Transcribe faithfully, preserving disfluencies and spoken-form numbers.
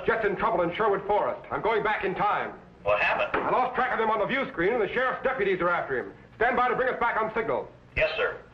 Sheriff's jet's in trouble in Sherwood Forest. I'm going back in time. What happened? I lost track of him on the view screen, and the sheriff's deputies are after him. Stand by to bring us back on signal. Yes, sir.